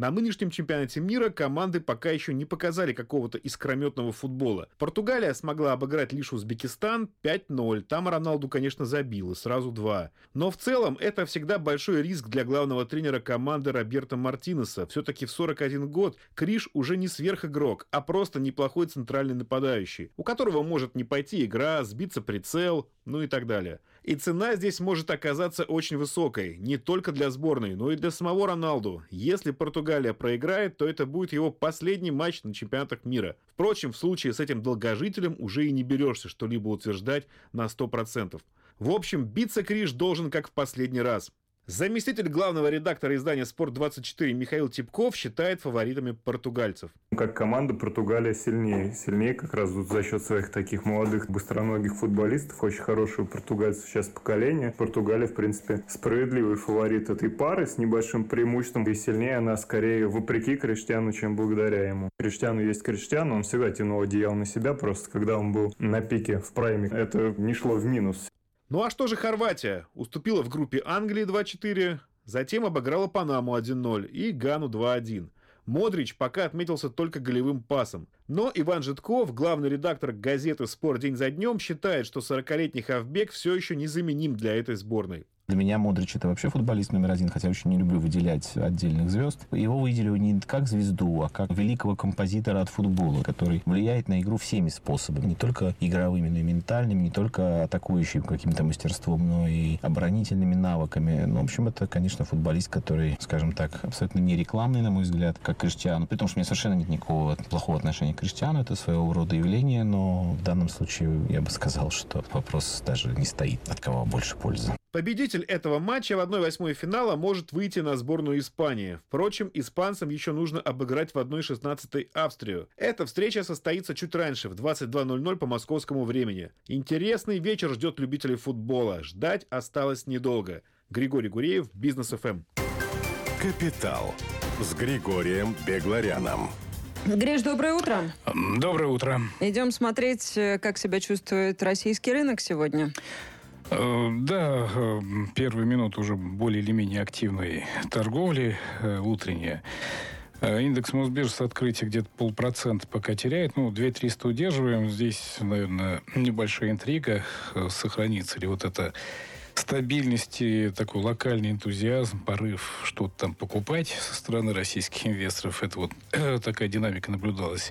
На нынешнем чемпионате мира команды пока еще не показали какого-то искрометного футбола. Португалия смогла обыграть лишь Узбекистан 5-0. Там Роналду, конечно, забил, и сразу 2. Но в целом это всегда большой риск для главного тренера команды Роберто Мартинеса. Все-таки в 41 год Криш уже не сверхигрок, а просто неплохой центральный нападающий, у которого может не пойти игра, сбиться прицел, ну и так далее. И цена здесь может оказаться очень высокой, не только для сборной, но и для самого Роналду. Если Португалия проиграет, то это будет его последний матч на чемпионатах мира. Впрочем, в случае с этим долгожителем уже и не берешься что-либо утверждать на 100%. В общем, биться Криш должен как в последний раз. Заместитель главного редактора издания «Спорт-24» Михаил Типков считает фаворитами португальцев. Как команда Португалия сильнее. Сильнее как раз за счет своих таких молодых, быстроногих футболистов. Очень хорошего португальцев сейчас поколение. Португалия, в принципе, справедливый фаворит этой пары с небольшим преимуществом. И сильнее она скорее вопреки Криштиану, чем благодаря ему. Криштиану есть Криштиану. Он всегда тянул одеяло на себя. Просто когда он был на пике в прайме, это не шло в минус. Ну а что же Хорватия? Уступила в группе Англии 2-4, затем обыграла Панаму 1-0 и Гану 2-1. Модрич пока отметился только голевым пасом. Но Иван Житков, главный редактор газеты «Спорт день за днем», считает, что 40-летний хавбек все еще незаменим для этой сборной. Для меня Модрич — это вообще футболист номер один, хотя очень не люблю выделять отдельных звезд. Его выделю не как звезду, а как великого композитора от футбола, который влияет на игру всеми способами. Не только игровыми, но и ментальными, не только атакующим каким-то мастерством, но и оборонительными навыками. Ну, в общем, это, конечно, футболист, который, скажем так, абсолютно не рекламный, на мой взгляд, как Криштиану. При том, что у меня совершенно нет никакого плохого отношения к Криштиану. Это своего рода явление, но в данном случае я бы сказал, что вопрос даже не стоит, от кого больше пользы. Победитель этого матча в 1/8 финала может выйти на сборную Испании. Впрочем, испанцам еще нужно обыграть в 1/16 Австрию. Эта встреча состоится чуть раньше, в 22:00 по московскому времени. Интересный вечер ждет любителей футбола. Ждать осталось недолго. Григорий Гуреев, Бизнес ФМ. Капитал с Григорием Бегларяном. Гриш, доброе утро. Доброе утро. Идем смотреть, как себя чувствует российский рынок сегодня. Да, первые минуты уже более или менее активной торговли утренняя. Индекс Мосбиржи с открытия где-то 0,5% пока теряет. 2300 удерживаем. Здесь, наверное, небольшая интрига. Сохранится ли вот эта стабильность и такой локальный энтузиазм, порыв что-то там покупать со стороны российских инвесторов. Это вот такая динамика наблюдалась.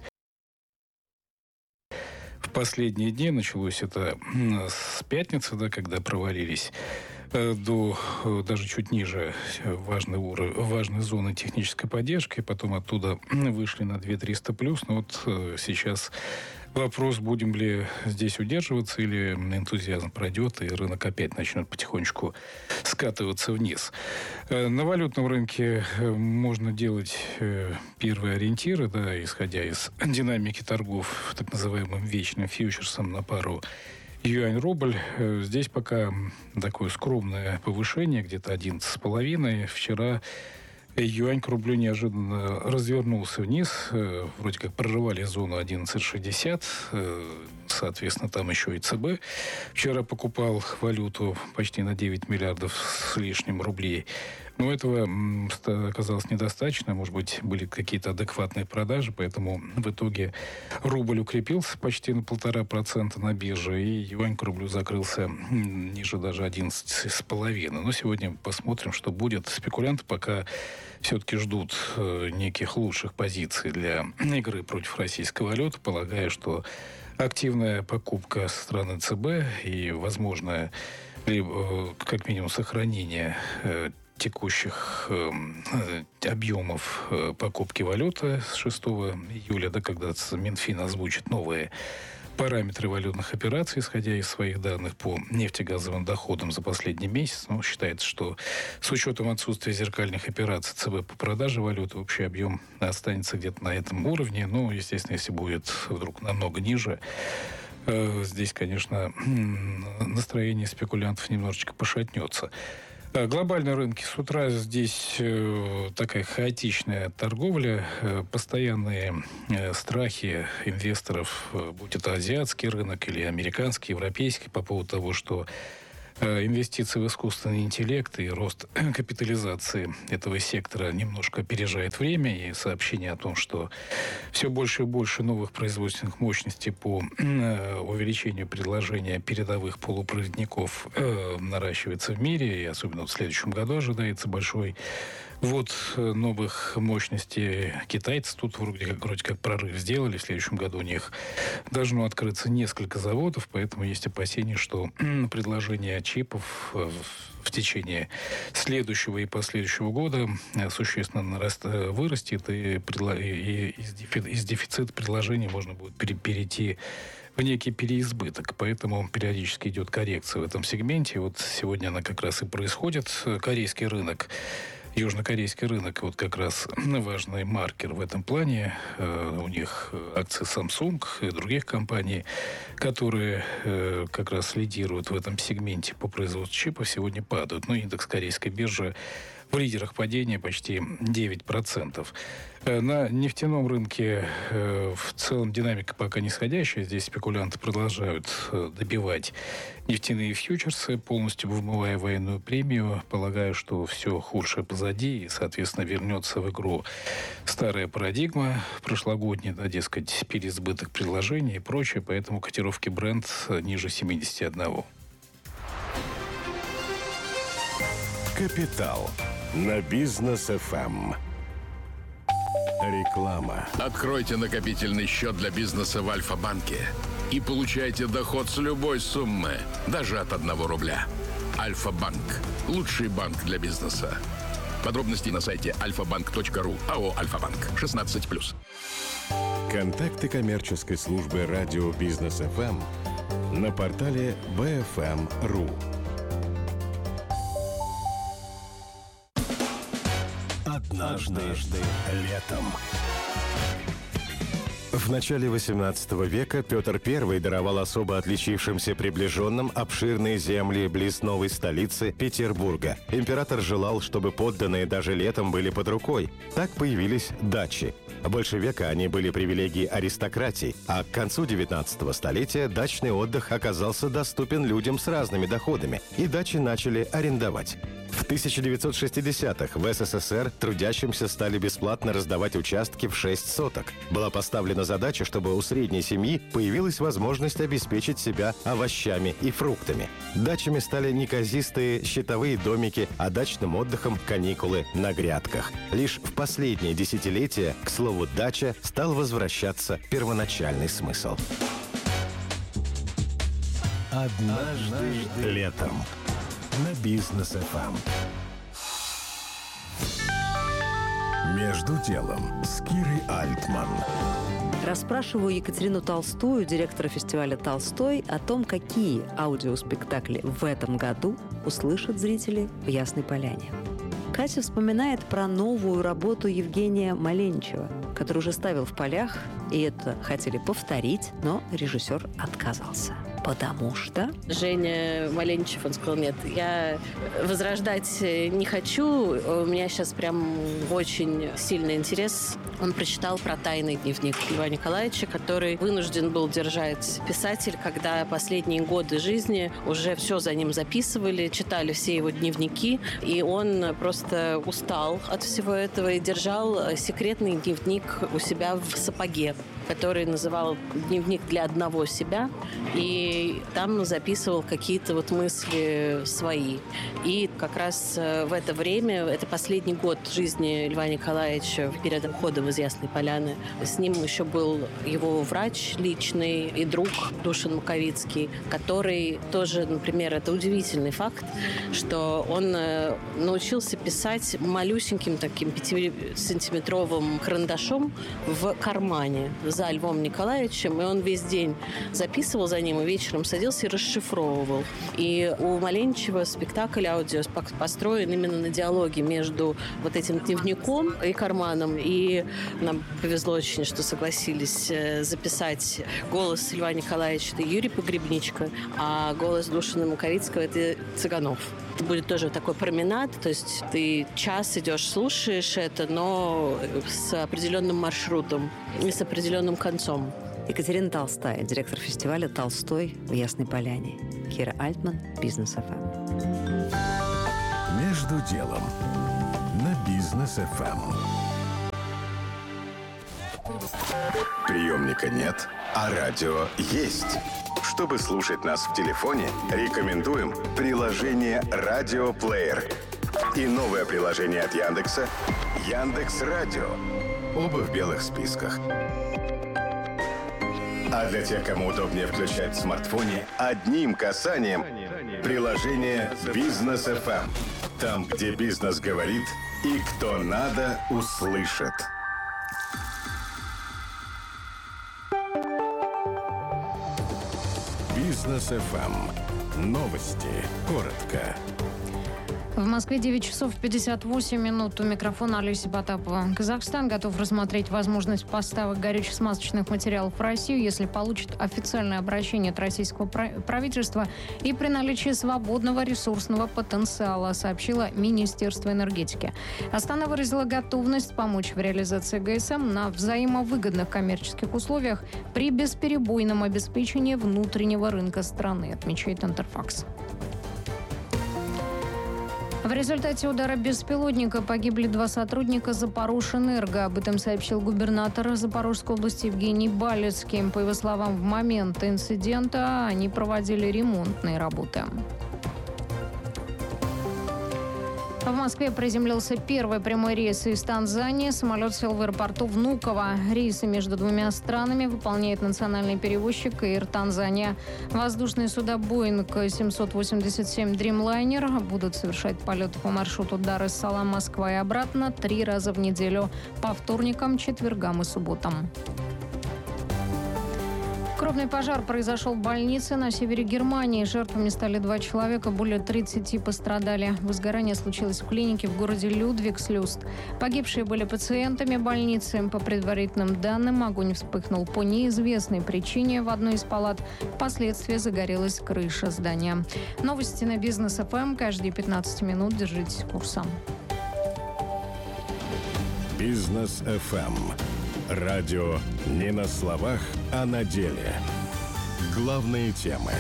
В последние дни началось это с пятницы, да, когда провалились до даже чуть ниже важной зоны технической поддержки, потом оттуда вышли на 2300+. Но вот сейчас вопрос, будем ли здесь удерживаться, или энтузиазм пройдет, и рынок опять начнет потихонечку скатываться вниз. На валютном рынке можно делать первые ориентиры, да, исходя из динамики торгов так называемым вечным фьючерсом на пару юань-рубль. Здесь пока такое скромное повышение, где-то 11,5. Вчера юань к рублю неожиданно развернулся вниз. Вроде как прорывали зону 11,60. Соответственно, там еще и ЦБ вчера покупал валюту почти на 9 миллиардов с лишним рублей. Но этого оказалось недостаточно. Может быть, были какие-то адекватные продажи, поэтому в итоге рубль укрепился почти на 1,5% на бирже, и юань к рублю закрылся ниже даже 11,5. Но сегодня посмотрим, что будет. Спекулянты пока все-таки ждут неких лучших позиций для игры против российской валюты, полагая, что активная покупка со стороны ЦБ и возможное, как минимум, сохранение текущих объемов покупки валюты с 6 июля, да, когда Минфин озвучит новые параметры валютных операций, исходя из своих данных по нефтегазовым доходам за последний месяц. Считается, что с учетом отсутствия зеркальных операций ЦБ по продаже валюты общий объем останется где-то на этом уровне. Естественно, если будет вдруг намного ниже, здесь, конечно, настроение спекулянтов немножечко пошатнется. Глобальные рынки с утра здесь такая хаотичная торговля, постоянные страхи инвесторов, будь это азиатский рынок или американский, европейский, по поводу того, что инвестиции в искусственный интеллект и рост капитализации этого сектора немножко опережает время, и сообщение о том, что все больше и больше новых производственных мощностей по увеличению предложения передовых полупроводников наращивается в мире, и особенно в следующем году ожидается большой ввод новых мощностей. Китайцы тут вроде как прорыв сделали. В следующем году у них должно открыться несколько заводов, поэтому есть опасения, что предложение чипов в течение следующего и последующего года существенно вырастет, и из дефицита предложений можно будет перейти в некий переизбыток. Поэтому периодически идет коррекция в этом сегменте. Вот сегодня она как раз и происходит. Корейский рынок, южнокорейский рынок, вот как раз важный маркер в этом плане. У них акции Samsung и других компаний, которые как раз лидируют в этом сегменте по производству чипов, сегодня падают. Ну, индекс корейской биржи в лидерах падения почти 9%. На нефтяном рынке в целом динамика пока нисходящая. Здесь спекулянты продолжают добивать нефтяные фьючерсы, полностью вымывая военную премию. Полагаю, что все худшее позади, и, соответственно, вернется в игру старая парадигма прошлогодняя, да, дескать, переизбыток предложений и прочее. Поэтому котировки Brent ниже 71. Капитал на Бизнес ФМ. Реклама. Откройте накопительный счет для бизнеса в Альфа-банке и получайте доход с любой суммы, даже от 1 рубля. Альфа-банк. Лучший банк для бизнеса. Подробности на сайте alfabank.ru. АО «Альфа-банк». 16+. Контакты коммерческой службы радио Бизнес ФМ на портале bfm.ru. Однажды летом. В начале XVIII века Петр I даровал особо отличившимся приближенным обширные земли близ новой столицы Петербурга. Император желал, чтобы подданные даже летом были под рукой. Так появились дачи. Больше века они были привилегией аристократии, а к концу 19 столетия дачный отдых оказался доступен людям с разными доходами, и дачи начали арендовать. В 1960-х в СССР трудящимся стали бесплатно раздавать участки в 6 соток. Была поставлена задача, чтобы у средней семьи появилась возможность обеспечить себя овощами и фруктами. Дачами стали неказистые щитовые домики, а дачным отдыхом – каникулы на грядках. Лишь в последние десятилетия, к слову, дача стал возвращаться первоначальный смысл. Однажды летом. На Бизнес ФМ. Между делом с Кирой Альтман. Расспрашиваю Екатерину Толстую, директора фестиваля «Толстой», о том, какие аудиоспектакли в этом году услышат зрители в Ясной Поляне. Катя вспоминает про новую работу Евгения Маленчева, который уже ставил в полях, и это хотели повторить, но режиссер отказался. Потому что... Женя Маленчев, он сказал, нет, я возрождать не хочу, у меня сейчас прям очень сильный интерес. Он прочитал про тайный дневник Льва Николаевича, который вынужден был держать писатель, когда последние годы жизни уже все за ним записывали, читали все его дневники, и он просто устал от всего этого и держал секретный дневник у себя в сапоге, который называл «Дневник для одного себя», и там записывал какие-то вот мысли свои. И как раз в это время, это последний год жизни Льва Николаевича перед уходом из Ясной Поляны, с ним еще был его врач личный и друг Душан Маковицкий, который тоже, например, это удивительный факт, что он научился писать малюсеньким таким 5-сантиметровым карандашом в кармане за Львом Николаевичем, и он весь день записывал за ним, и вечером садился и расшифровывал. И у Маленчева спектакль аудио построен именно на диалоге между вот этим дневником и карманом, и нам повезло очень, что согласились записать голос Льва Николаевича — это Юрий Погребничка, а голос Душана Маковицкого — это Цыганов. Это будет тоже такой променад, то есть ты час идешь, слушаешь это, но с определенным маршрутом и с определенным концом. Екатерина Толстая, директор фестиваля «Толстой» в Ясной Поляне. Кира Альтман, Бизнес ФМ. Между делом на Бизнес ФМ. Приемника нет, а радио есть. Чтобы слушать нас в телефоне, рекомендуем приложение «Радиоплеер» и новое приложение от Яндекса «Яндекс.Радио». Оба в белых списках. А для тех, кому удобнее включать в смартфоне, одним касанием приложение «Бизнес ФМ». Там, где бизнес говорит и кто надо, услышит. Бизнес ФМ. Новости. Коротко. В Москве 9 часов 58 минут. У микрофона Олеся Потапова. Казахстан готов рассмотреть возможность поставок горюче-смазочных материалов в Россию, если получит официальное обращение от российского правительства и при наличии свободного ресурсного потенциала, сообщило Министерство энергетики. Астана выразила готовность помочь в реализации ГСМ на взаимовыгодных коммерческих условиях при бесперебойном обеспечении внутреннего рынка страны, отмечает Интерфакс. В результате удара беспилотника погибли 2 сотрудника Запорожэнерго. Об этом сообщил губернатор Запорожской области Евгений Балецкий. По его словам, в момент инцидента они проводили ремонтные работы. В Москве приземлился первый прямой рейс из Танзании. Самолет сел в аэропорту Внуково. Рейсы между двумя странами выполняет национальный перевозчик Air Tanzania. Воздушные суда Boeing 787 Dreamliner будут совершать полеты по маршруту Дар-эс-Салам, Москва и обратно 3 раза в неделю по вторникам, четвергам и субботам. Крупный пожар произошел в больнице на севере Германии. Жертвами стали 2 человека, более 30 пострадали. Возгорание случилось в клинике в городе Людвигслюст. Погибшие были пациентами больницы. По предварительным данным, огонь вспыхнул по неизвестной причине в одной из палат. Впоследствии загорелась крыша здания. Новости на Бизнес ФМ. Каждые 15 минут держитесь курса. Бизнес ФМ. Радио не на словах, а на деле. Главные темы.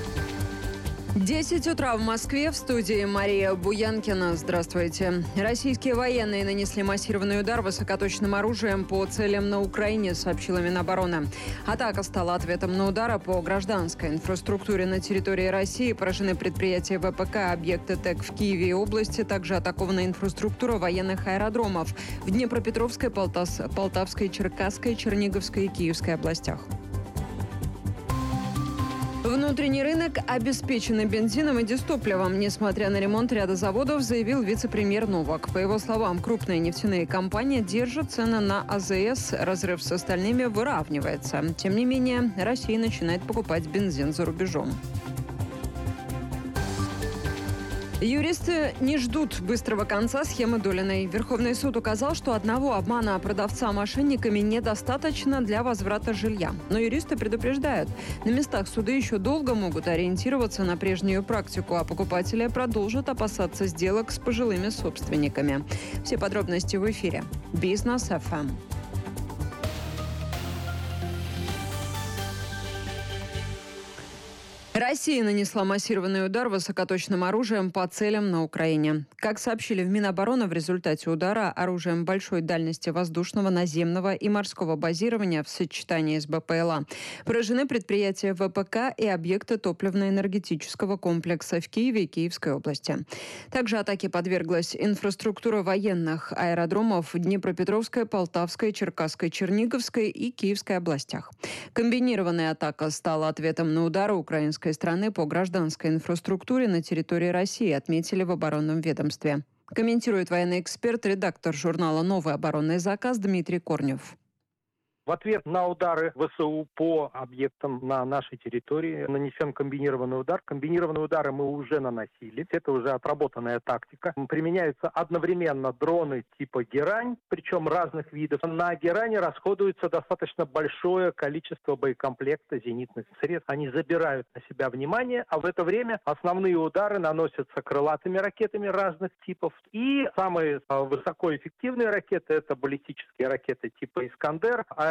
10 утра в Москве. В студии Мария Буянкина. Здравствуйте. Российские военные нанесли массированный удар высокоточным оружием по целям на Украине, сообщила Минобороны. Атака стала ответом на удары по гражданской инфраструктуре на территории России. Поражены предприятия ВПК, объекты ТЭК в Киеве и области. Также атакована инфраструктура военных аэродромов в Днепропетровской, Полтавской, Черкасской, Черниговской и Киевской областях. Внутренний рынок обеспечен бензином и дизтопливом. Несмотря на ремонт ряда заводов, заявил вице-премьер Новак. По его словам, крупные нефтяные компании держат цены на АЗС. Разрыв с остальными выравнивается. Тем не менее, Россия начинает покупать бензин за рубежом. Юристы не ждут быстрого конца схемы Долиной. Верховный суд указал, что одного обмана продавца мошенниками недостаточно для возврата жилья. Но юристы предупреждают, на местах суды еще долго могут ориентироваться на прежнюю практику, а покупатели продолжат опасаться сделок с пожилыми собственниками. Все подробности в эфире. Бизнес ФМ. Россия нанесла массированный удар высокоточным оружием по целям на Украине. Как сообщили в Минобороны, в результате удара оружием большой дальности воздушного, наземного и морского базирования в сочетании с БПЛА поражены предприятия ВПК и объекты топливно-энергетического комплекса в Киеве и Киевской области. Также атаке подверглась инфраструктура военных аэродромов в Днепропетровской, Полтавской, Черкасской, Черниговской и Киевской областях. Комбинированная атака стала ответом на удары украинской страны по гражданской инфраструктуре на территории России, отметили в оборонном ведомстве. Комментирует военный эксперт, редактор журнала «Новый оборонный заказ» Дмитрий Корнев. В ответ на удары ВСУ по объектам на нашей территории нанесен комбинированный удар. Комбинированные удары мы уже наносили. Это уже отработанная тактика. Применяются одновременно дроны типа «Герань», причем разных видов. На «Геране» расходуется достаточно большое количество боекомплекта зенитных средств. Они забирают на себя внимание, а в это время основные удары наносятся крылатыми ракетами разных типов. И самые высокоэффективные ракеты – это баллистические ракеты типа «Искандер»,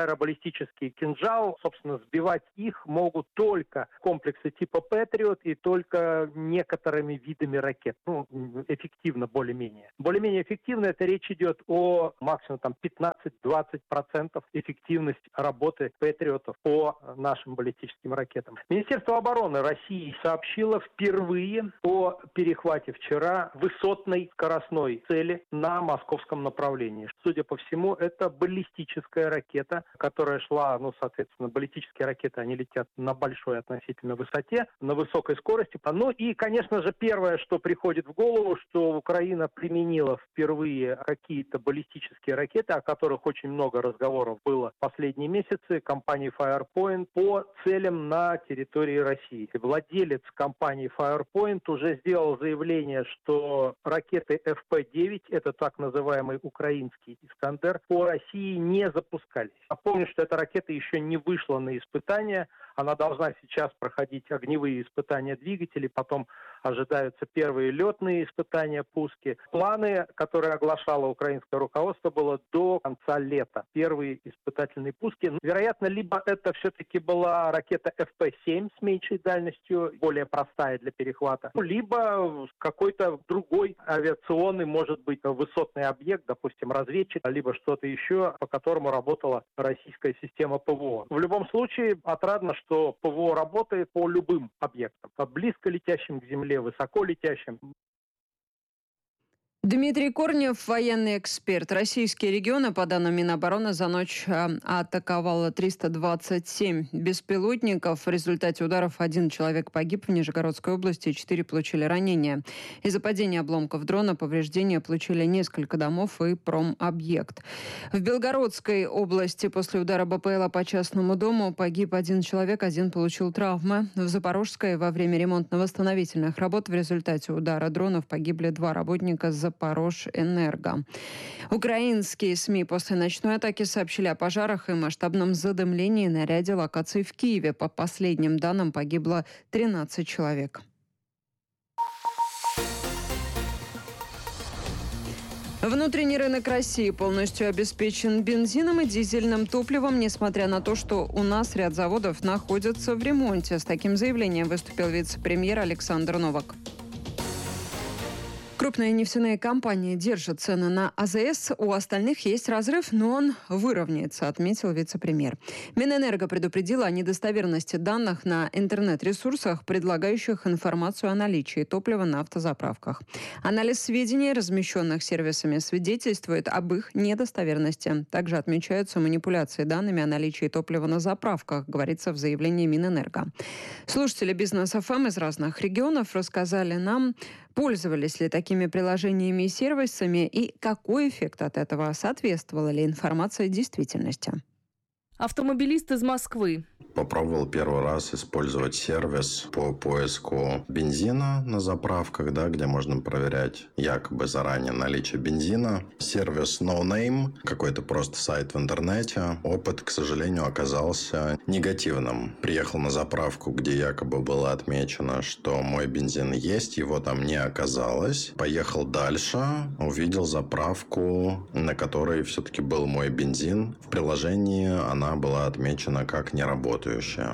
аэробаллистический кинжал. Собственно, сбивать их могут только комплексы типа Патриот и только некоторыми видами ракет. Эффективно более-менее. Более-менее эффективно это речь идет о максимум 15-20% эффективность работы Патриотов по нашим баллистическим ракетам. Министерство обороны России сообщило впервые о перехвате вчера высотной скоростной цели на московском направлении. Судя по всему, это баллистическая ракета, которая шла, соответственно, баллистические ракеты, они летят на большой относительно высоте, на высокой скорости. И, конечно же, первое, что приходит в голову, что Украина применила впервые какие-то баллистические ракеты, о которых очень много разговоров было в последние месяцы, компании Firepoint, по целям на территории России. Владелец компании Firepoint уже сделал заявление, что ракеты ФП-9, это так называемый украинский «Искандер», по России не запускались. Напомню, что эта ракета еще не вышла на испытания. Она должна сейчас проходить огневые испытания двигателей, потом ожидаются первые летные испытания, пуски. Планы, которые оглашало украинское руководство, было до конца лета. Первые испытательные пуски. Вероятно, либо это все-таки была ракета ФП-7 с меньшей дальностью, более простая для перехвата, либо какой-то другой авиационный, может быть, высотный объект, допустим, разведчик, либо что-то еще, по которому работала российская система ПВО. В любом случае, отрадно, что ПВО работает по любым объектам, по близко летящим к земле, высоко летящим. Дмитрий Корнев, военный эксперт. Российские регионы, по данным Минобороны, за ночь атаковало 327 беспилотников. В результате ударов 1 человек погиб в Нижегородской области, 4 получили ранения. Из-за падения обломков дрона повреждения получили несколько домов и промобъект. В Белгородской области после удара БПЛА по частному дому погиб 1 человек, 1 получил травмы. В Запорожской во время ремонтно-восстановительных работ в результате удара дронов погибли 2 работника Запорожэнерго. Украинские СМИ после ночной атаки сообщили о пожарах и масштабном задымлении на ряде локаций в Киеве. По последним данным, погибло 13 человек. Внутренний рынок России полностью обеспечен бензином и дизельным топливом, несмотря на то, что у нас ряд заводов находится в ремонте. С таким заявлением выступил вице-премьер Александр Новак. Крупные нефтяные компании держат цены на АЗС. У остальных есть разрыв, но он выровняется, отметил вице-премьер. Минэнерго предупредила о недостоверности данных на интернет-ресурсах, предлагающих информацию о наличии топлива на автозаправках. Анализ сведений, размещенных сервисами, свидетельствует об их недостоверности. Также отмечаются манипуляции данными о наличии топлива на заправках, говорится в заявлении Минэнерго. Слушатели Бизнес ФМ из разных регионов рассказали нам, пользовались ли такими приложениями и сервисами и какой эффект от этого, соответствовала ли информация действительности. Автомобилист из Москвы. Попробовал первый раз использовать сервис по поиску бензина на заправках, где можно проверять якобы заранее наличие бензина. Сервис No Name, какой-то просто сайт в интернете. Опыт, к сожалению, оказался негативным. Приехал на заправку, где якобы было отмечено, что мой бензин есть, его там не оказалось. Поехал дальше, увидел заправку, на которой все-таки был мой бензин. В приложении она была отмечена как неработающая.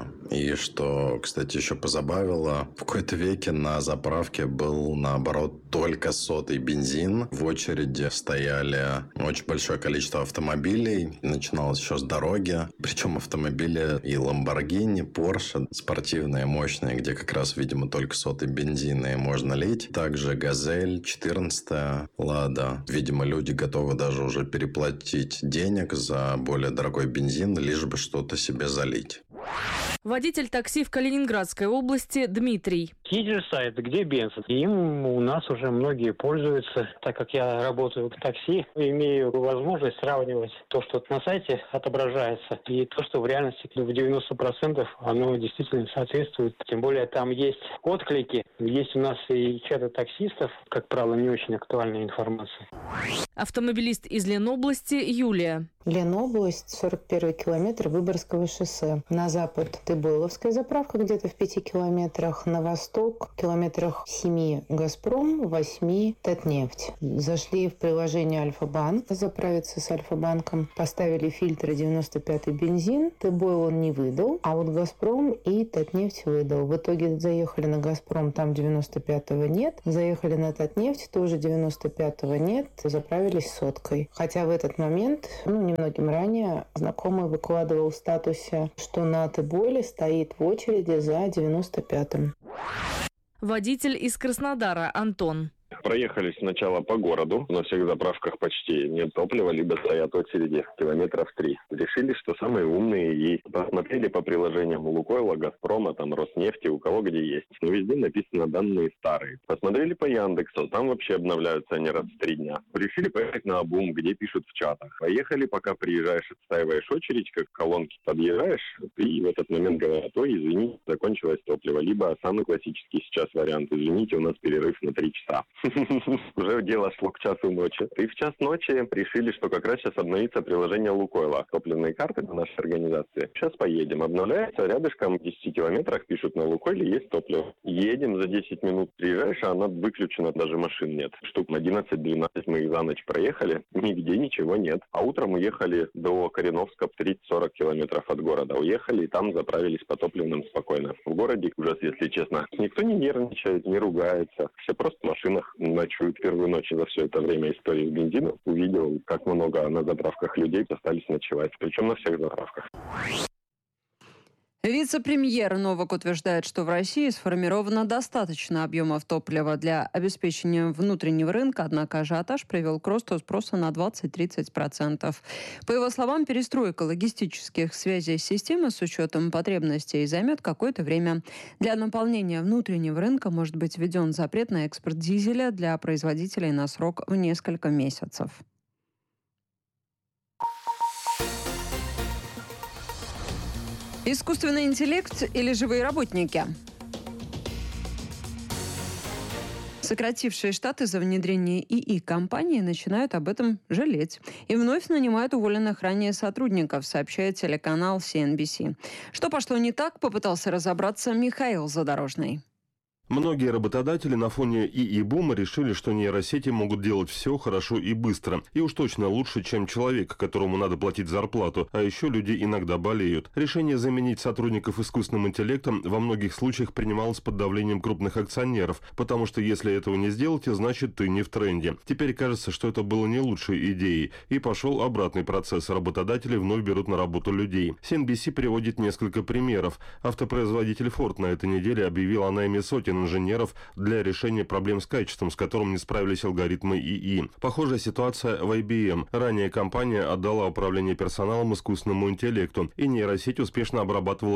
И что, кстати, еще позабавило, в какой-то веке на заправке был, наоборот, только сотый бензин. В очереди стояли очень большое количество автомобилей. Начиналось еще с дороги. Причем автомобили и Lamborghini, Porsche, спортивные, мощные, где как раз, видимо, только сотый бензин и можно лить. Также Газель, 14-я, Лада. Видимо, люди готовы даже уже переплатить денег за более дорогой бензин, лишь бы что-то себе залить. Водитель такси в Калининградской области Дмитрий. Есть же сайт, где бензин. Им у нас уже многие пользуются. Так как я работаю в такси, имею возможность сравнивать то, что на сайте отображается, и то, что в реальности в 90% оно действительно соответствует. Тем более там есть отклики. Есть у нас и чаты таксистов, как правило, не очень актуальная информация. Автомобилист из Ленобласти Юлия. Ленобласть, 41 километр Выборгского шоссе. На запад Тыбойловская заправка где-то в 5 километрах. На восток километрах 7 «Газпром», 8 «Татнефть». Зашли в приложение «Альфа-банк», заправиться с «Альфа-банком». Поставили фильтры 95-й бензин. Тыбойл он не выдал, а вот «Газпром» и «Татнефть» выдал. В итоге заехали на «Газпром», там 95-го нет. Заехали на «Татнефть», тоже 95-го нет. Заправились соткой. Хотя в этот момент, немногим ранее, знакомый выкладывал в статусе, что на Тыбойле стоит в очереди за 95-м. Водитель из Краснодара Антон. Проехали сначала по городу. На всех заправках почти нет топлива, либо стоят очереди километров 3. Решили, что самые умные, и посмотрели по приложениям Лукойла, Газпрома, Роснефти, у кого где есть. Но везде написано данные старые. Посмотрели по Яндексу, там вообще обновляются они раз в 3 дня. Решили поехать на обум, где пишут в чатах. Поехали, пока приезжаешь, отстаиваешь очередь, как колонки подъезжаешь, и в этот момент говорят: ой, извините, закончилось топливо. Либо самый классический сейчас вариант: извините, у нас перерыв на 3 часа. Уже дело шло к часу ночи. И в час ночи решили, что как раз сейчас обновится приложение Лукойла. Топливные карты на нашей организации. Сейчас поедем. Обновляется, рядышком в 10 километрах пишут: на Лукойле есть топливо. Едем, за 10 минут приезжаешь, а она выключена, даже машин нет. Штук 11-12 мы их за ночь проехали, нигде ничего нет. А утром уехали до Кореновска 30-40 километров от города. Уехали и там заправились по топливным спокойно. В городе ужас, если честно. Никто не нервничает, не ругается. Все просто в машинах ночуют. Первую ночь за все это время истории с бензином увидел, как много на заправках людей остались ночевать. Причем на всех заправках. Вице-премьер Новак утверждает, что в России сформировано достаточно объемов топлива для обеспечения внутреннего рынка, однако ажиотаж привел к росту спроса на 20-30%. По его словам, перестройка логистических связей системы с учетом потребностей займет какое-то время. Для наполнения внутреннего рынка может быть введен запрет на экспорт дизеля для производителей на срок в несколько месяцев. Искусственный интеллект или живые работники? Сократившие штаты за внедрение ИИ компании начинают об этом жалеть и вновь нанимают уволенных ранее сотрудников, сообщает телеканал CNBC. Что пошло не так, попытался разобраться Михаил Задорожный. Многие работодатели на фоне ИИ-бума решили, что нейросети могут делать все хорошо и быстро. И уж точно лучше, чем человек, которому надо платить зарплату. А еще люди иногда болеют. Решение заменить сотрудников искусственным интеллектом во многих случаях принималось под давлением крупных акционеров. Потому что если этого не сделаете, значит ты не в тренде. Теперь кажется, что это было не лучшей идеей. И пошел обратный процесс. Работодатели вновь берут на работу людей. CNBC приводит несколько примеров. Автопроизводитель Ford на этой неделе объявил о найме сотен инженеров для решения проблем с качеством, с которым не справились алгоритмы ИИ. Похожая ситуация в IBM. Ранее компания отдала управление персоналом искусственному интеллекту, и нейросеть успешно обрабатывала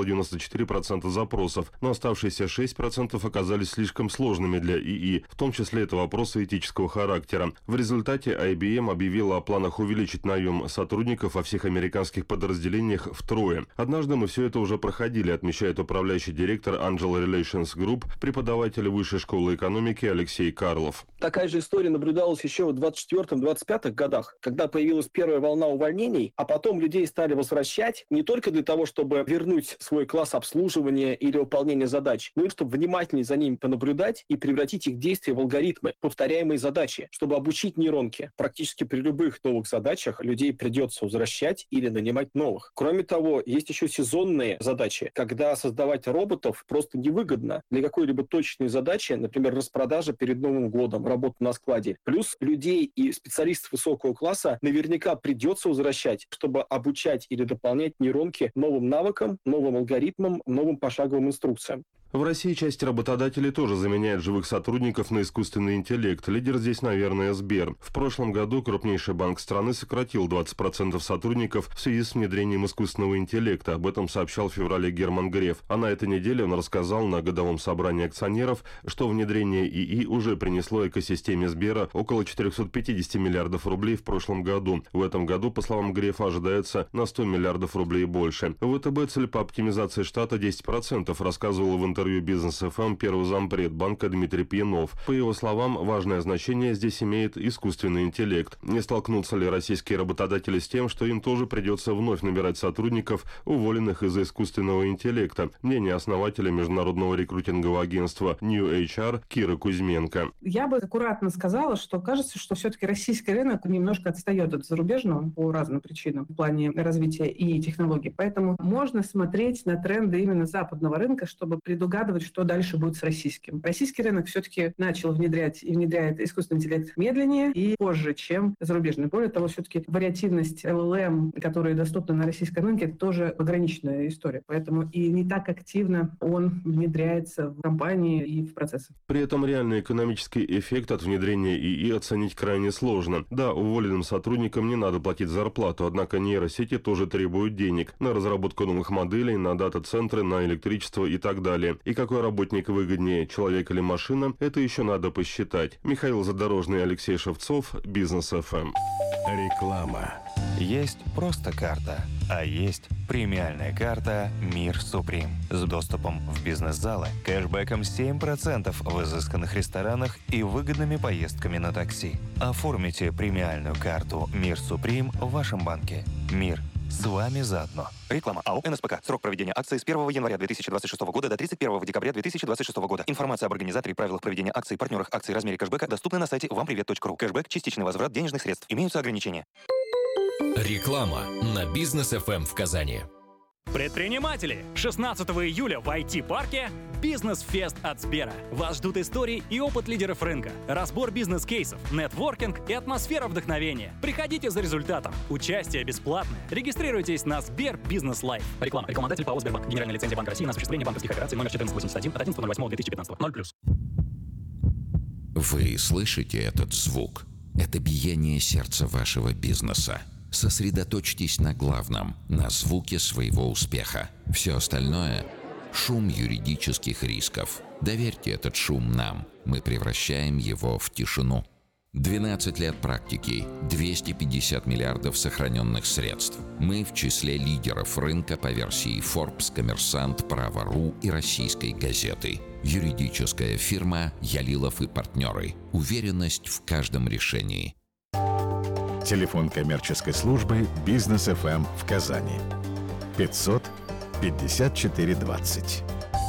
94% запросов, но оставшиеся 6% оказались слишком сложными для ИИ, в том числе это вопросы этического характера. В результате IBM объявила о планах увеличить наем сотрудников во всех американских подразделениях втрое. Однажды мы все это уже проходили, отмечает управляющий директор Angel Relations Group, преподаватель Высшей школы экономики Алексей Карлов. Такая же история наблюдалась еще в 24-25 годах, когда появилась первая волна увольнений, а потом людей стали возвращать не только для того, чтобы вернуть свой класс обслуживания или выполнения задач, но и чтобы внимательнее за ними понаблюдать и превратить их действия в алгоритмы, повторяемые задачи, чтобы обучить нейронки. Практически при любых новых задачах людей придется возвращать или нанимать новых. Кроме того, есть еще сезонные задачи, когда создавать роботов просто невыгодно для какой-либо точной задачи, например, распродажа перед Новым годом, работа на складе. Плюс людей и специалистов высокого класса наверняка придется возвращать, чтобы обучать или дополнять нейронки новым навыкам, новым алгоритмам, новым пошаговым инструкциям. В России часть работодателей тоже заменяет живых сотрудников на искусственный интеллект. Лидер здесь, наверное, Сбер. В прошлом году крупнейший банк страны сократил 20% сотрудников в связи с внедрением искусственного интеллекта. Об этом сообщал в феврале Герман Греф. А на этой неделе он рассказал на годовом собрании акционеров, что внедрение ИИ уже принесло экосистеме Сбера около 450 миллиардов рублей в прошлом году. В этом году, по словам Грефа, ожидается на 100 миллиардов рублей больше. ВТБ цель по оптимизации штата 10%, рассказывал в интервью интервью «Бизнес ФМ» первый зампред банка Дмитрий Пьянов. По его словам, важное значение здесь имеет искусственный интеллект. Не столкнутся ли российские работодатели с тем, что им тоже придется вновь набирать сотрудников, уволенных из-за искусственного интеллекта? Мнение основателя международного рекрутингового агентства New HR Киры Кузьменко. Я бы аккуратно сказала, что кажется, что все-таки российский рынок немножко отстает от зарубежного по разным причинам в плане развития и технологий. Поэтому можно смотреть на тренды именно западного рынка, чтобы предугадывать, что дальше будет с российским. Российский рынок все-таки начал внедрять и внедряет искусственный интеллект медленнее и позже, чем зарубежный. Более того, все-таки вариативность LLM, которые доступны на российском рынке, это тоже ограниченная история. Поэтому и не так активно он внедряется в компании и в процессы. При этом реальный экономический эффект от внедрения ИИ оценить крайне сложно. Да, уволенным сотрудникам не надо платить зарплату, однако нейросети тоже требуют денег на разработку новых моделей, на дата-центры, на электричество и так далее. И какой работник выгоднее, человек или машина, это еще надо посчитать. Михаил Задорожный, Алексей Шевцов, Бизнес ФМ. Реклама. Есть просто карта, а есть премиальная карта «Мир Суприм» с доступом в бизнес-залы, кэшбэком 7% в изысканных ресторанах и выгодными поездками на такси. Оформите премиальную карту «Мир Суприм» в вашем банке. Мир с вами заодно. Реклама. АО «НСПК». Срок проведения акции с 1 января 2026 года до 31 декабря 2026 года. Информация об организаторе и правилах проведения акций, партнерах акций, размере кэшбэка доступна на сайте вампривет.ру. Кэшбэк – частичный возврат денежных средств. Имеются ограничения. Реклама на Бизнес ФМ в Казани. Предприниматели! 16 июля в IT-парке «Бизнес-фест» от Сбера. Вас ждут истории и опыт лидеров рынка, разбор бизнес-кейсов, нетворкинг и атмосфера вдохновения. Приходите за результатом. Участие бесплатное. Регистрируйтесь на Сбер Бизнес Лайф. Реклама. Рекламодатель ПАО «Сбербанк». Генеральная лицензия Банка России на осуществление банковских операций номер 1481 от 11.08.2015. 0+. Вы слышите этот звук? Это биение сердца вашего бизнеса. Сосредоточьтесь на главном, на звуке своего успеха. Все остальное – шум юридических рисков. Доверьте этот шум нам. Мы превращаем его в тишину. 12 лет практики, 250 миллиардов сохраненных средств. Мы в числе лидеров рынка по версии Forbes, Коммерсант, Право.ру и Российской газеты. Юридическая фирма «Ялилов и партнеры». Уверенность в каждом решении. Телефон коммерческой службы «Бизнес ФМ» в Казани. 500 54 20.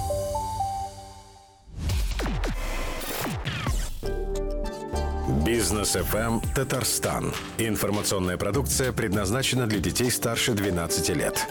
Бизнес ФМ Татарстан. Информационная продукция предназначена для детей старше 12 лет.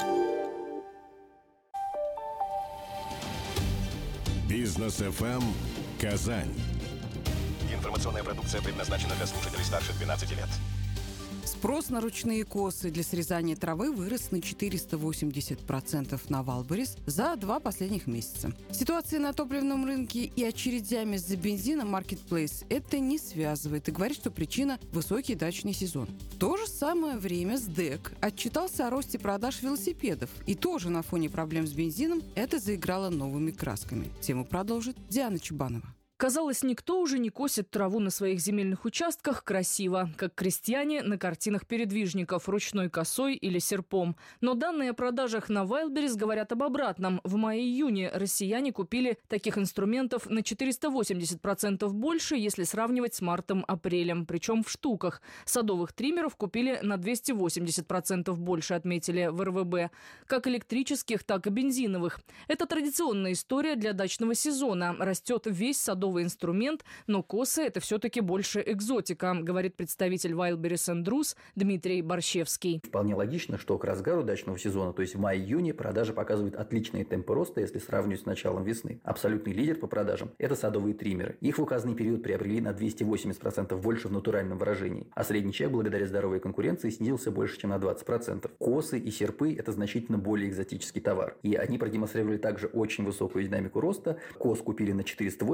Бизнес ФМ Казань. Информационная продукция предназначена для слушателей старше 12 лет. Спрос на ручные косы для срезания травы вырос на 480% на Валберес за 2 последних месяца. Ситуация на топливном рынке и очередями за бензином Marketplace это не связывает и говорит, что причина – высокий дачный сезон. В то же самое время СДЭК отчитался о росте продаж велосипедов. И тоже на фоне проблем с бензином это заиграло новыми красками. Тему продолжит Диана Чубанова. Казалось, никто уже не косит траву на своих земельных участках красиво, как крестьяне на картинах передвижников ручной косой или серпом. Но данные о продажах на Wildberries говорят об обратном. В мае-июне россияне купили таких инструментов на 480% больше, если сравнивать с мартом-апрелем. Причем в штуках. Садовых триммеров купили на 280% больше, отметили в РВБ. Как электрических, так и бензиновых. Это традиционная история для дачного сезона. Растет весь садовый инструмент, но косы – это все-таки больше экзотика, говорит представитель Wildberries & Druce Дмитрий Борщевский. Вполне логично, что к разгару дачного сезона, то есть в мае-июне, продажи показывают отличные темпы роста, если сравнивать с началом весны. Абсолютный лидер по продажам – это садовые триммеры. Их в указанный период приобрели на 280% больше в натуральном выражении, а средний чек благодаря здоровой конкуренции снизился больше, чем на 20%. Косы и серпы – это значительно более экзотический товар. И они продемонстрировали также очень высокую динамику роста. Кос купили на 480%,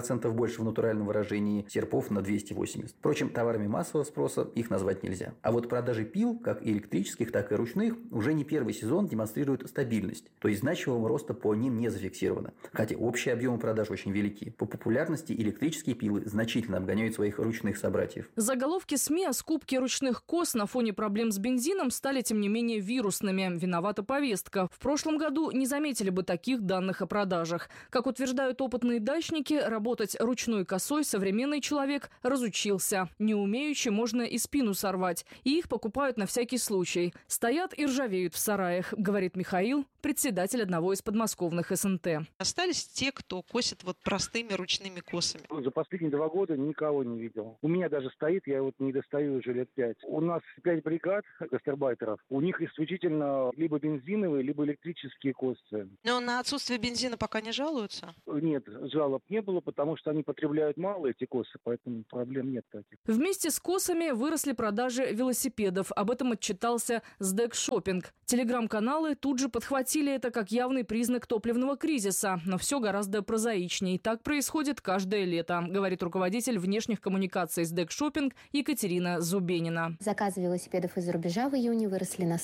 10% больше в натуральном выражении, серпов на 280. Впрочем, товарами массового спроса их назвать нельзя. А вот продажи пил, как электрических, так и ручных, уже не первый сезон демонстрируют стабильность, то есть значимого роста по ним не зафиксировано. Хотя общие объемы продаж очень велики. По популярности электрические пилы значительно обгоняют своих ручных собратьев. Заголовки СМИ о скупке ручных кос на фоне проблем с бензином стали, тем не менее, вирусными. Виновата повестка. В прошлом году не заметили бы таких данных о продажах. Как утверждают опытные дачники, работать ручной косой современный человек разучился. Не умеючи, можно и спину сорвать. И их покупают на всякий случай. Стоят и ржавеют в сараях, говорит Михаил, председатель одного из подмосковных СНТ. Остались те, кто косит вот простыми ручными косами. За последние 2 года никого не видел. У меня даже стоит, я вот не достаю уже лет 5. У нас 5 бригад гастарбайтеров. У них исключительно либо бензиновые, либо электрические косы. Но на отсутствие бензина пока не жалуются? Нет, жалоб не было, потому что они потребляют мало эти косы, поэтому проблем нет таких. Вместе с косами выросли продажи велосипедов. Об этом отчитался СДЭК Шоппинг. Телеграм-каналы тут же подхватили это как явный признак топливного кризиса. Но все гораздо прозаичнее. Так происходит каждое лето, говорит руководитель внешних коммуникаций СДЭК Шоппинг Екатерина Зубенина. Заказы велосипедов из-за рубежа в июне выросли на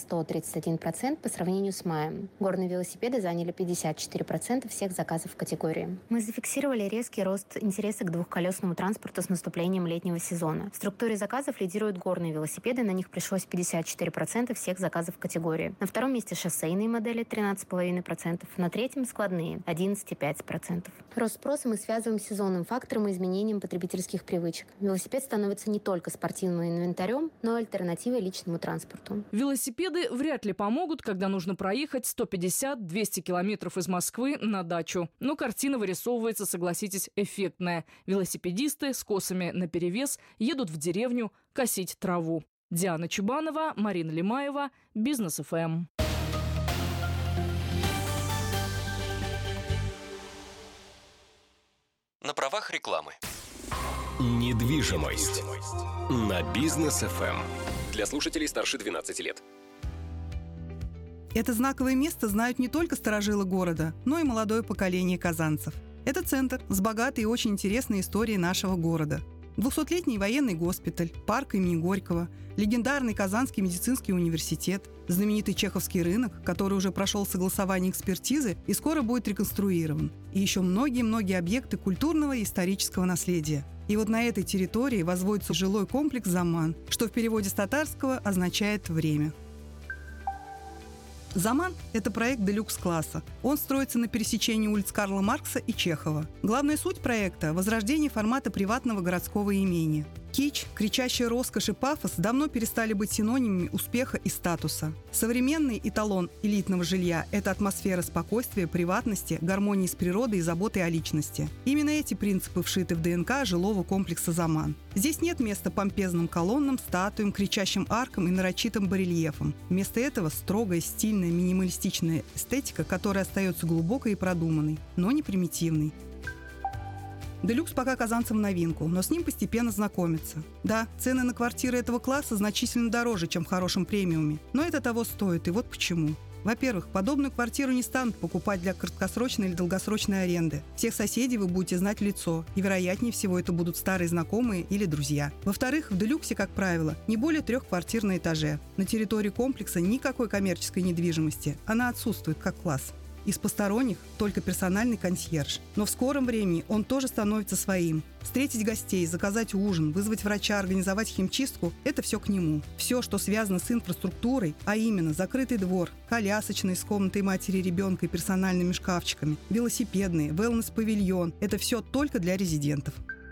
131% по сравнению с маем. Горные велосипеды заняли 54% всех заказов в категории. Мы зафиксировали резкий рост интереса к двухколесному транспорту с наступлением летнего сезона. В структуре заказов лидируют горные велосипеды, на них пришлось 54% всех заказов в категории. На втором месте шоссейные модели 13,5%, на третьем складные 11,5%. Рост спроса мы связываем с сезонным фактором и изменением потребительских привычек. Велосипед становится не только спортивным инвентарем, но и альтернативой личному транспорту. Велосипеды вряд ли помогут, когда нужно проехать 150-200 километров из Москвы на дачу. Но картина вырисовывается, согласитесь, эффектная. Велосипедисты с косами наперевес едут в деревню косить траву. Диана Чубанова, Марина Лимаева, Бизнес ФМ. На правах рекламы. Недвижимость на Бизнес ФМ. Для слушателей старше 12 лет. Это знаковое место знают не только старожилы города, но и молодое поколение казанцев. Это центр с богатой и очень интересной историей нашего города. 200-летний военный госпиталь, парк имени Горького, легендарный Казанский медицинский университет, знаменитый Чеховский рынок, который уже прошел согласование экспертизы и скоро будет реконструирован, и еще многие-многие объекты культурного и исторического наследия. И вот на этой территории возводится жилой комплекс «Заман», что в переводе с татарского означает «время». «Заман» — это проект делюкс-класса. Он строится на пересечении улиц Карла Маркса и Чехова. Главная суть проекта — возрождение формата приватного городского имения. Кич, кричащая роскошь и пафос давно перестали быть синонимами успеха и статуса. Современный эталон элитного жилья – это атмосфера спокойствия, приватности, гармонии с природой и заботы о личности. Именно эти принципы вшиты в ДНК жилого комплекса «Заман». Здесь нет места помпезным колоннам, статуям, кричащим аркам и нарочитым барельефам. Вместо этого строгая, стильная, минималистичная эстетика, которая остается глубокой и продуманной, но не примитивной. Делюкс пока казанцам в новинку, но с ним постепенно знакомятся. Да, цены на квартиры этого класса значительно дороже, чем в хорошем премиуме, но это того стоит, и вот почему. Во-первых, подобную квартиру не станут покупать для краткосрочной или долгосрочной аренды. Всех соседей вы будете знать в лицо, и вероятнее всего это будут старые знакомые или друзья. Во-вторых, в делюксе, как правило, не более 3 квартир на этаже. На территории комплекса никакой коммерческой недвижимости, она отсутствует как класс. Из посторонних только персональный консьерж. Но в скором времени он тоже становится своим. Встретить гостей, заказать ужин, вызвать врача, организовать химчистку – это все к нему. Все, что связано с инфраструктурой, а именно закрытый двор, колясочный с комнатой матери и ребенка и персональными шкафчиками, велосипедные, wellness-павильон – это все только для резидентов.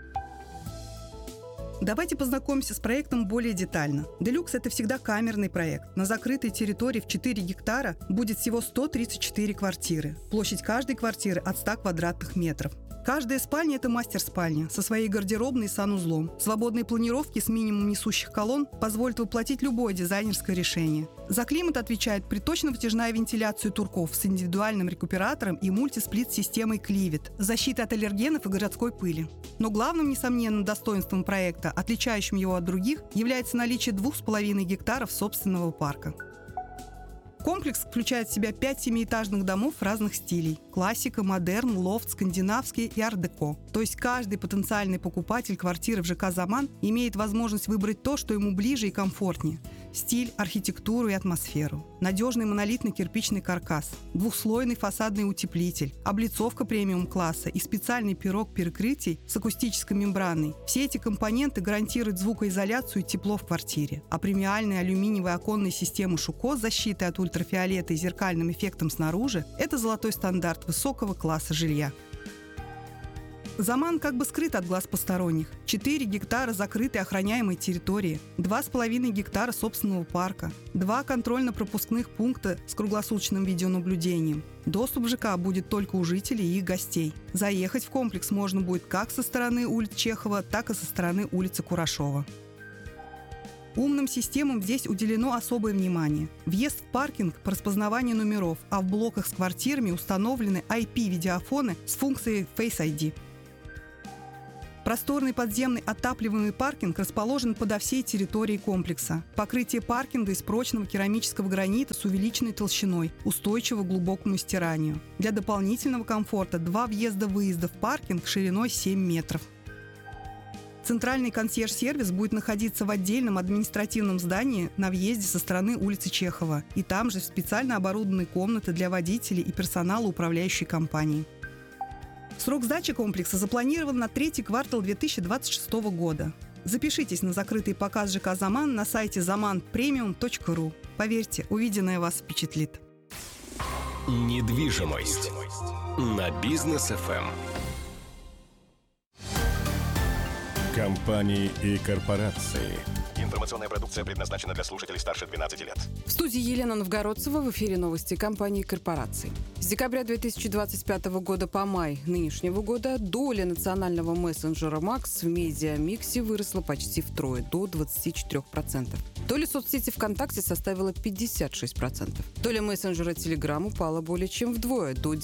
Давайте познакомимся с проектом более детально. Делюкс – это всегда камерный проект. На закрытой территории в 4 гектара будет всего 134 квартиры. Площадь каждой квартиры от 100 квадратных метров. Каждая спальня – это мастер-спальня со своей гардеробной и санузлом. Свободные планировки с минимумом несущих колонн позволят воплотить любое дизайнерское решение. За климат отвечает приточно-вытяжная вентиляция турков с индивидуальным рекуператором и мультисплит-системой Кливит, защита от аллергенов и городской пыли. Но главным, несомненно, достоинством проекта, отличающим его от других, является наличие 2,5 гектаров собственного парка. Комплекс включает в себя 5 семиэтажных домов разных стилей – классика, модерн, лофт, скандинавский и арт-деко. То есть каждый потенциальный покупатель квартиры в ЖК «Заман» имеет возможность выбрать то, что ему ближе и комфортнее – стиль, архитектуру и атмосферу. Надежный монолитный кирпичный каркас, двухслойный фасадный утеплитель, облицовка премиум-класса и специальный пирог перекрытий с акустической мембраной. Все эти компоненты гарантируют звукоизоляцию и тепло в квартире. А премиальные алюминиевые оконные системы «Шуко» с защитой от ультрафиолета и зеркальным эффектом снаружи – это золотой стандарт высокого класса жилья. «Заман» как бы скрыт от глаз посторонних. 4 гектара закрытой охраняемой территории, 2,5 гектара собственного парка, 2 контрольно-пропускных пункта с круглосуточным видеонаблюдением. Доступ в ЖК будет только у жителей и их гостей. Заехать в комплекс можно будет как со стороны улицы Чехова, так и со стороны улицы Курашова. Умным системам здесь уделено особое внимание. Въезд в паркинг по распознаванию номеров, а в блоках с квартирами установлены IP-видеофоны с функцией Face ID. Просторный подземный отапливаемый паркинг расположен подо всей территорией комплекса. Покрытие паркинга из прочного керамического гранита с увеличенной толщиной, устойчиво к глубокому стиранию. Для дополнительного комфорта 2 въезда-выезда в паркинг шириной 7 метров. Центральный консьерж-сервис будет находиться в отдельном административном здании на въезде со стороны улицы Чехова. И там же специально оборудованные комнаты для водителей и персонала управляющей компании. Срок сдачи комплекса запланирован на 3-й квартал 2026 года. Запишитесь на закрытый показ ЖК «Заман» на сайте zamanpremium.ru. Поверьте, увиденное вас впечатлит. Недвижимость на Бизнес ФМ. Компании и корпорации. Информационная продукция предназначена для слушателей старше 12 лет. В студии Елена Новгородцева, в эфире новости компании и корпораций. С декабря 2025 года по май нынешнего года доля национального мессенджера Макс в медиамиксе выросла почти втрое, до 24%. Доля соцсети ВКонтакте составила 56%. Доля мессенджера Telegram упала более чем вдвое, до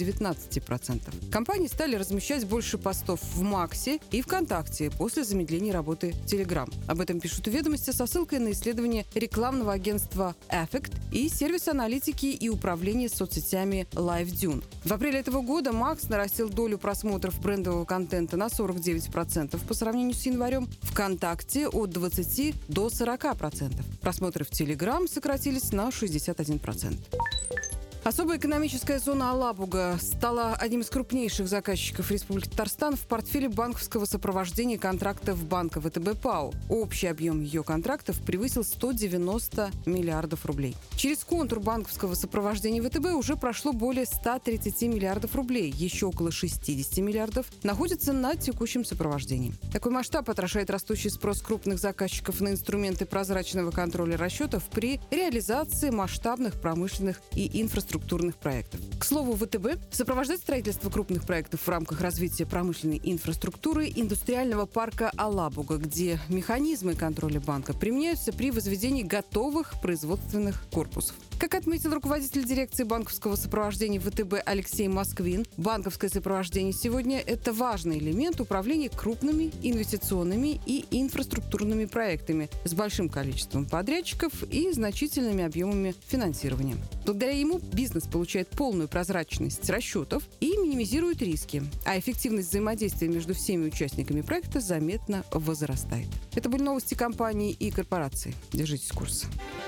19%. Компании стали размещать больше постов в Максе и ВКонтакте после замедления работы Telegram. Об этом пишут «Ведомости» со ссылкой на исследование рекламного агентства Affect и сервис аналитики и управления соцсетями LiveDune. В апреле этого года Макс нарастил долю просмотров брендового контента на 49% по сравнению с январем, ВКонтакте от 20% до 40%. Просмотры в Telegram сократились на 61%. Особая экономическая зона Алабуга стала одним из крупнейших заказчиков Республики Татарстан в портфеле банковского сопровождения контрактов банка ВТБ ПАО. Общий объем ее контрактов превысил 190 миллиардов рублей. Через контур банковского сопровождения ВТБ уже прошло более 130 миллиардов рублей. Еще около 60 миллиардов находятся на текущем сопровождении. Такой масштаб отражает растущий спрос крупных заказчиков на инструменты прозрачного контроля расчетов при реализации масштабных промышленных и инфраструктурных проектов. К слову, ВТБ сопровождает строительство крупных проектов в рамках развития промышленной инфраструктуры индустриального парка Алабуга, где механизмы контроля банка применяются при возведении готовых производственных корпусов. Как отметил руководитель дирекции банковского сопровождения ВТБ Алексей Москвин, банковское сопровождение сегодня – это важный элемент управления крупными инвестиционными и инфраструктурными проектами с большим количеством подрядчиков и значительными объемами финансирования. Благодаря ему бизнес получает полную прозрачность расчетов и минимизирует риски, а эффективность взаимодействия между всеми участниками проекта заметно возрастает. Это были новости компании и корпораций. Держитесь курса.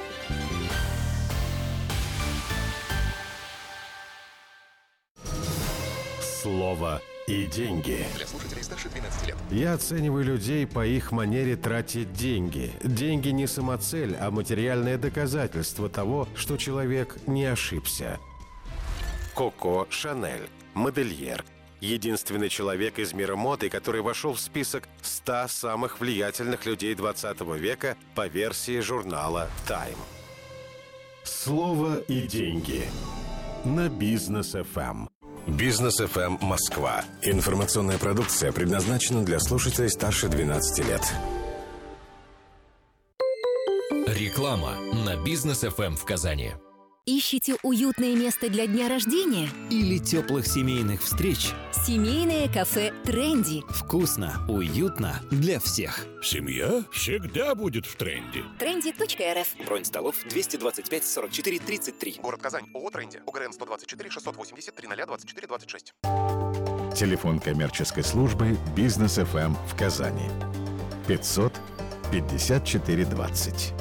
Слово и деньги. Для слушателей старше 12 лет. Я оцениваю людей по их манере тратить деньги. Деньги не самоцель, а материальное доказательство того, что человек не ошибся. Коко Шанель, модельер. Единственный человек из мира моды, который вошел в список 100 самых влиятельных людей 20 века по версии журнала Time. Слово и деньги. На Бизнес ФМ. Бизнес ФМ Москва. Информационная продукция предназначена для слушателей старше 12 лет. Реклама на Бизнес ФМ в Казани. Ищете уютное место для дня рождения? Или теплых семейных встреч? Семейное кафе «Тренди». Вкусно, уютно для всех. Семья всегда будет в тренде. Trendy.rf. Бронь столов 225 44 33. Город Казань. ООО «Тренди». ОГРН 124 680 30 24 26. Телефон коммерческой службы «Бизнес ФМ» в Казани. 500 54 20.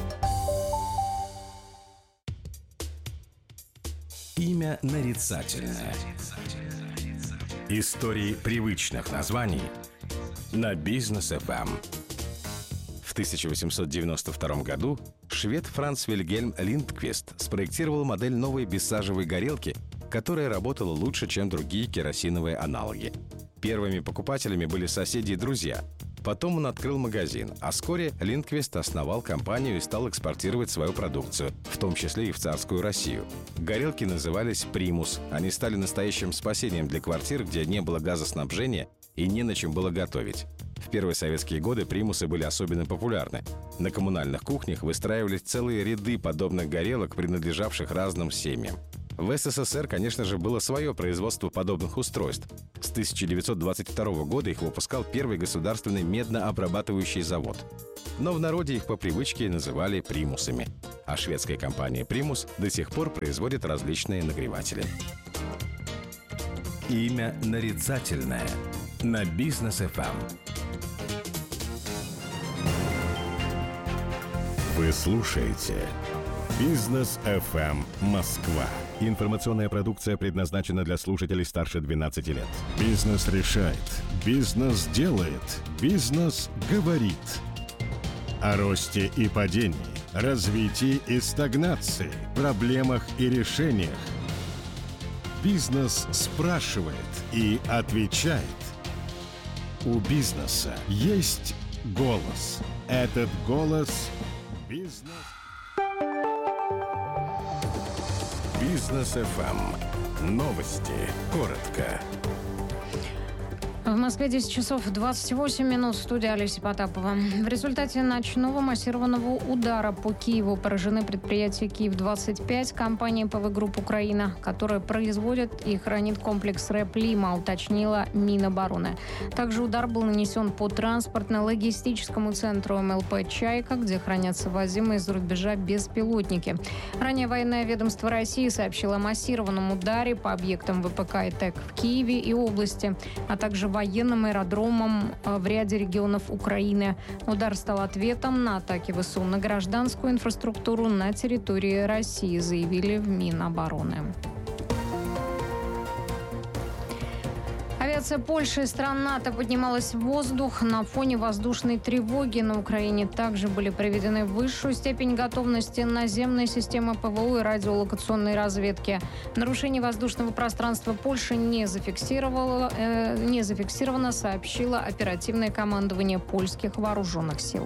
Имя нарицательное. Истории привычных названий на Бизнес ФМ. В 1892 году швед Франц Вильгельм Линдквист спроектировал модель новой бессажевой горелки, которая работала лучше, чем другие керосиновые аналоги. Первыми покупателями были соседи и друзья. Потом он открыл магазин, а вскоре Линдквист основал компанию и стал экспортировать свою продукцию, в том числе и в царскую Россию. Горелки назывались «Примус». Они стали настоящим спасением для квартир, где не было газоснабжения и не на чем было готовить. В первые советские годы примусы были особенно популярны. На коммунальных кухнях выстраивались целые ряды подобных горелок, принадлежавших разным семьям. В СССР, конечно же, было свое производство подобных устройств. С 1922 года их выпускал первый государственный меднообрабатывающий завод. Но в народе их по привычке называли примусами. А шведская компания «Примус» до сих пор производит различные нагреватели. Имя нарицательное на Бизнес ФМ. Вы слушаете Бизнес ФМ Москва. Информационная продукция предназначена для слушателей старше 12 лет. Бизнес решает. Бизнес делает. Бизнес говорит. О росте и падении, развитии и стагнации, проблемах и решениях. Бизнес спрашивает и отвечает. У бизнеса есть голос. Этот голос – бизнес. Бизнес ФМ. Новости. Коротко. В Москве 10 часов 28 минут. В студии Олеся Потапова. В результате ночного массированного удара по Киеву поражены предприятия «Киев-25» компании ПВ Групп Украина, которая производит и хранит комплекс РЭП «Лима», уточнила Минобороны. Также удар был нанесен по транспортно-логистическому центру МЛП «Чайка», где хранятся ввозимые из-за рубежа беспилотники. Ранее военное ведомство России сообщило о массированном ударе по объектам ВПК и ТЭК в Киеве и области, а также военным аэродромам в ряде регионов Украины. Удар стал ответом на атаки ВСУ на гражданскую инфраструктуру на территории России, заявили в Минобороны. Авиация Польши и стран НАТО поднималась в воздух на фоне воздушной тревоги. На Украине также были приведены в высшую степень готовности наземные системы ПВО и радиолокационной разведки. Нарушение воздушного пространства Польши не зафиксировано, сообщило оперативное командование польских вооруженных сил.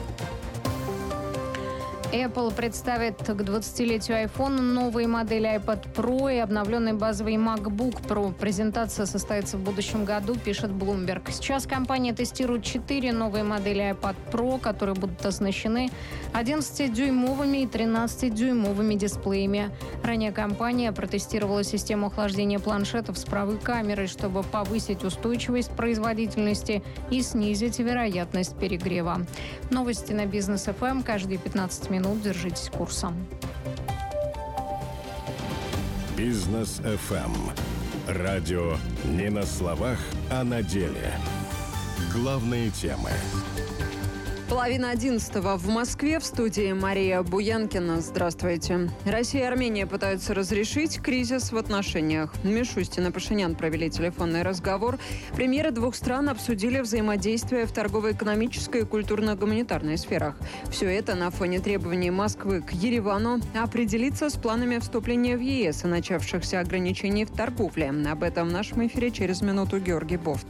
Apple представит к 20-летию iPhone новые модели iPad Pro и обновленный базовый MacBook Pro. Презентация состоится в будущем году, пишет Bloomberg. Сейчас компания тестирует 4 новые модели iPad Pro, которые будут оснащены 11-дюймовыми и 13-дюймовыми дисплеями. Ранее компания протестировала систему охлаждения планшетов с правой камерой, чтобы повысить устойчивость производительности и снизить вероятность перегрева. Новости на Бизнес ФМ каждые 15 минут. Держитесь курсом. Бизнес ФМ. Радио не на словах, а на деле. Главные темы. 10:30 в Москве. В студии Мария Буянкина. Здравствуйте. Россия и Армения пытаются разрешить кризис в отношениях. Мишустин и Пашинян провели телефонный разговор. Премьеры двух стран обсудили взаимодействие в торгово-экономической и культурно-гуманитарной сферах. Все это на фоне требований Москвы к Еревану определиться с планами вступления в ЕС и начавшихся ограничений в торговле. Об этом в нашем эфире через минуту Георгий Бофт.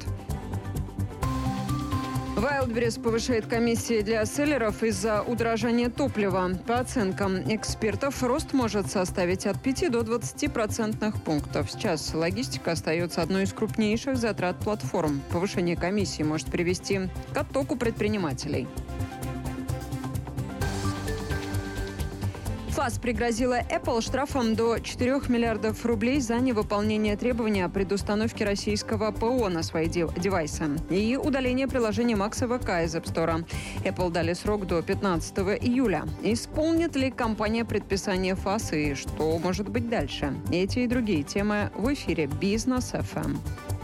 Wildberries повышает комиссии для селлеров из-за удорожания топлива. По оценкам экспертов, рост может составить от 5 до 20% пунктов. Сейчас логистика остается одной из крупнейших затрат платформ. Повышение комиссии может привести к оттоку предпринимателей. ФАС пригрозила Apple штрафом до 4 миллиардов рублей за невыполнение требования о предустановке российского ПО на свои девайсы и удаление приложения Макса ВК из App Store. Apple дали срок до 15 июля. Исполнит ли компания предписание ФАС и что может быть дальше? Эти и другие темы в эфире Бизнес ФМ.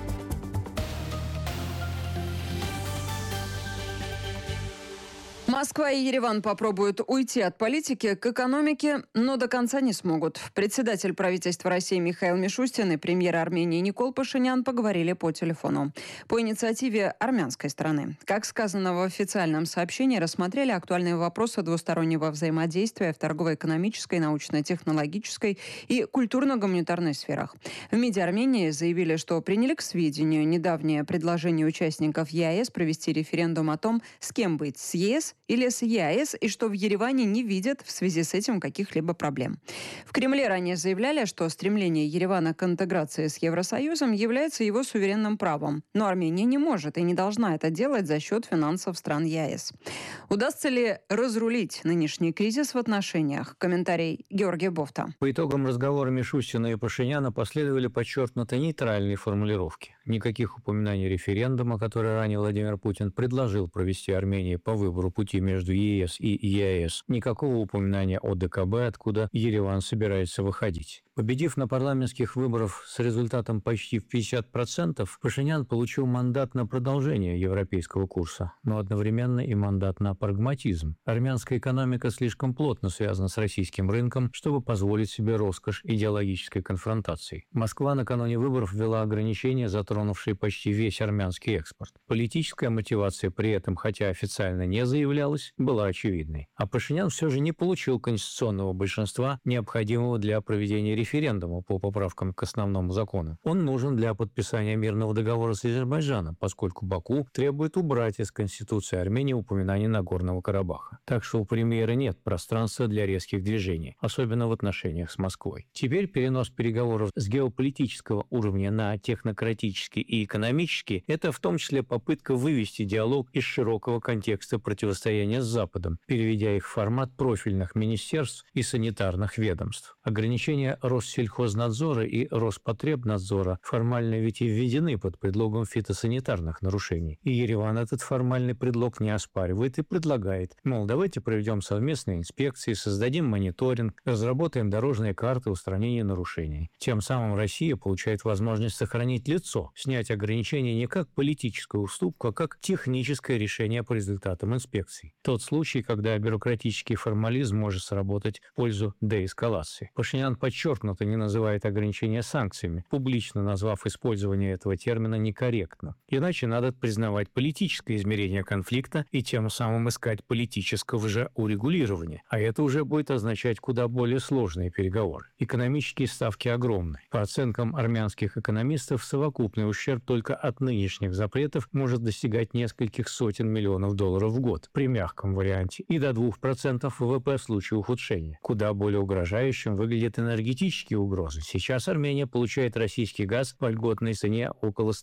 Москва и Ереван попробуют уйти от политики к экономике, но до конца не смогут. Председатель правительства России Михаил Мишустин и премьер Армении Никол Пашинян поговорили по телефону. По инициативе армянской стороны. Как сказано в официальном сообщении, рассмотрели актуальные вопросы двустороннего взаимодействия в торгово-экономической, научно-технологической и культурно-гуманитарной сферах. В МИДе Армении заявили, что приняли к сведению недавнее предложение участников ЕАЭС провести референдум о том, с кем быть, с ЕС или с ЕАЭС, и что в Ереване не видят в связи с этим каких-либо проблем. В Кремле ранее заявляли, что стремление Еревана к интеграции с Евросоюзом является его суверенным правом. Но Армения не может и не должна это делать за счет финансов стран ЕАЭС. Удастся ли разрулить нынешний кризис в отношениях? Комментарий Георгия Бофта. По итогам разговора Мишустина и Пашиняна последовали подчеркнуто нейтральные формулировки. Никаких упоминаний референдума, который ранее Владимир Путин предложил провести Армении по выбору пути между ЕС и ЕАЭС. Никакого упоминания о ДКБ, откуда Ереван собирается выходить. Победив на парламентских выборах с результатом почти в 50%, Пашинян получил мандат на продолжение европейского курса, но одновременно и мандат на прагматизм. Армянская экономика слишком плотно связана с российским рынком, чтобы позволить себе роскошь идеологической конфронтации. Москва накануне выборов ввела ограничения, затронувшие почти весь армянский экспорт. Политическая мотивация при этом, хотя официально не заявлялась, была очевидной. А Пашинян все же не получил конституционного большинства, необходимого для проведения референдума по поправкам к основному закону. Он нужен для подписания мирного договора с Азербайджаном, поскольку Баку требует убрать из Конституции Армении упоминание Нагорного Карабаха. Так что у премьера нет пространства для резких движений, особенно в отношениях с Москвой. Теперь перенос переговоров с геополитического уровня на технократический и экономический – это в том числе попытка вывести диалог из широкого контекста противостояния с Западом, переведя их в формат профильных министерств и санитарных ведомств. Ограничения Россельхознадзора и Роспотребнадзора формально ведь и введены под предлогом фитосанитарных нарушений. И Ереван этот формальный предлог не оспаривает и предлагает, мол, давайте проведем совместные инспекции, создадим мониторинг, разработаем дорожные карты устранения нарушений. Тем самым Россия получает возможность сохранить лицо, снять ограничения не как политическую уступку, а как техническое решение по результатам инспекций. Тот случай, когда бюрократический формализм может сработать в пользу деэскалации. Пашинян подчеркнуто не называет ограничения санкциями, публично назвав использование этого термина некорректно. Иначе надо признавать политическое измерение конфликта и тем самым искать политического же урегулирования. А это уже будет означать куда более сложные переговоры. Экономические ставки огромны. По оценкам армянских экономистов, совокупный ущерб только от нынешних запретов может достигать нескольких сотен миллионов долларов в год при мягком варианте и до 2% ВВП в случае ухудшения. Куда более угрожающим выглядят энергетические угрозы. Сейчас Армения получает российский газ по льготной цене около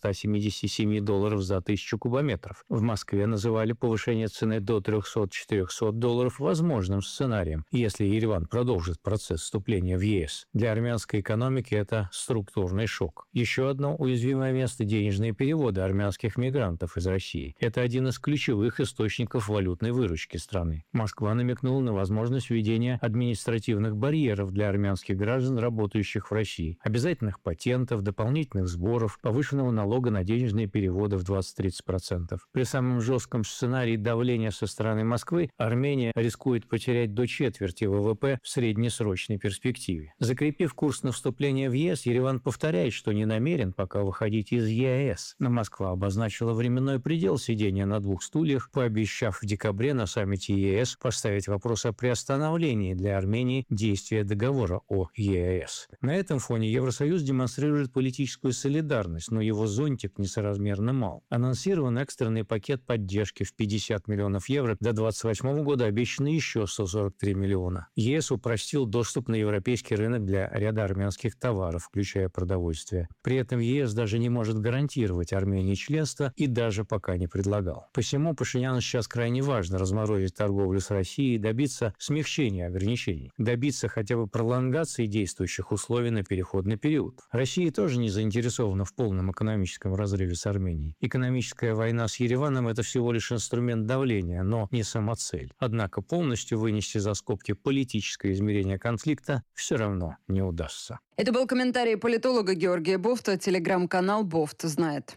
$177 за 1000 кубометров. В Москве называли повышение цены до $300-400 возможным сценарием, если Ереван продолжит процесс вступления в ЕС. Для армянской экономики это структурный шок. Еще одно уязвимое место – денежные переводы армянских мигрантов из России. Это один из ключевых источников валютной выручки страны. Москва намекнула на возможность введения административных барьеров для армянских граждан, работающих в России, обязательных патентов, дополнительных сборов, повышенного налога на денежные переводы в 20-30%. При самом жестком сценарии давления со стороны Москвы Армения рискует потерять до четверти ВВП в среднесрочной перспективе. Закрепив курс на вступление в ЕС, Ереван повторяет, что не намерен пока выходить из ЕАЭС. Но Москва обозначила временной предел сидения на двух стульях, пообещав в декабре на саммите ЕС поставить вопрос о приостановлении для Армении действия договора о ЕАЭС. ЕАЭС. На этом фоне Евросоюз демонстрирует политическую солидарность, но его зонтик несоразмерно мал. Анонсирован экстренный пакет поддержки в 50 миллионов евро. До 2028 года обещано еще 143 миллиона. ЕС упростил доступ на европейский рынок для ряда армянских товаров, включая продовольствие. При этом ЕС даже не может гарантировать Армении членство и даже пока не предлагал. Посему Пашиняну сейчас крайне важно разморозить торговлю с Россией и добиться смягчения ограничений, добиться хотя бы пролонгации действующих условий на переходный период. Россия тоже не заинтересована в полном экономическом разрыве с Арменией. Экономическая война с Ереваном – это всего лишь инструмент давления, но не самоцель. Однако полностью вынести за скобки политическое измерение конфликта все равно не удастся. Это был комментарий политолога Георгия Бофта, телеграм-канал «Бофт знает».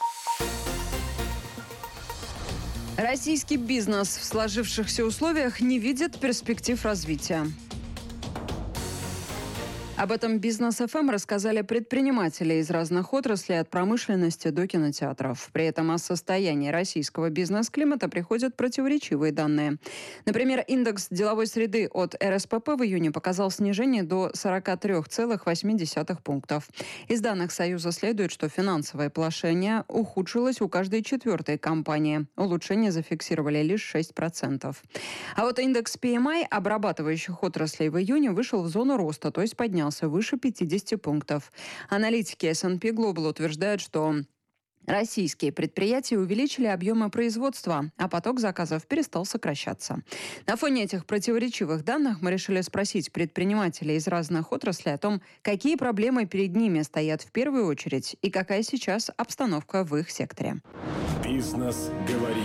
Российский бизнес в сложившихся условиях не видит перспектив развития. Об этом Бизнес-ФМ рассказали предприниматели из разных отраслей, от промышленности до кинотеатров. При этом о состоянии российского бизнес-климата приходят противоречивые данные. Например, индекс деловой среды от РСПП в июне показал снижение до 43,8 пунктов. Из данных Союза следует, что финансовое положение ухудшилось у каждой четвертой компании. Улучшение зафиксировали лишь 6%. А вот индекс PMI обрабатывающих отраслей в июне вышел в зону роста, то есть поднялся выше 50 пунктов. Аналитики S&P Global утверждают, что российские предприятия увеличили объемы производства, а поток заказов перестал сокращаться. На фоне этих противоречивых данных мы решили спросить предпринимателей из разных отраслей о том, какие проблемы перед ними стоят в первую очередь и какая сейчас обстановка в их секторе. Бизнес говорит.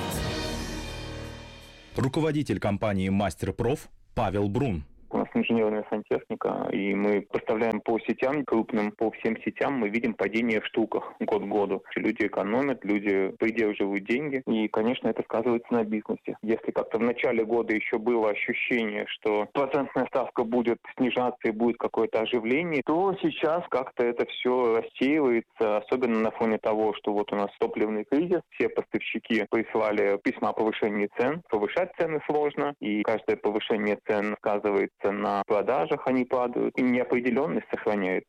Руководитель компании «Мастер-Проф» Павел Брун. У нас инженерная сантехника, и мы поставляем по сетям крупным, по всем сетям мы видим падение в штуках год к году. Люди экономят, люди придерживают деньги, и, конечно, это сказывается на бизнесе. Если как-то в начале года еще было ощущение, что процентная ставка будет снижаться и будет какое-то оживление, то сейчас как-то это все рассеивается, особенно на фоне того, что вот у нас топливный кризис, все поставщики прислали письма о повышении цен. Повышать цены сложно, и каждое повышение цен сказывается на продажах, они падают, и неопределенность сохраняется.